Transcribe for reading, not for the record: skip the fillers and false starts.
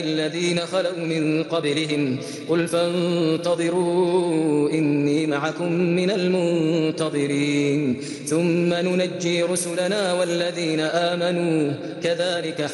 الذين خلوا من قبلهم قل فانتظروا إني معكم من المنتظرين ثم ننجي رسلنا والذين آمنوا كذلك